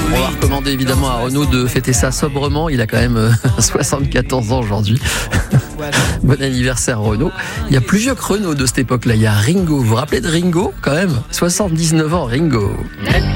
On va recommander évidemment à Renaud de fêter ça sobrement. Il a quand même 74 ans aujourd'hui. Bon anniversaire Renaud. Il y a plus vieux que Renaud de cette époque-là. Il y a Ringo. Vous vous rappelez de Ringo quand même? 79 ans, Ringo.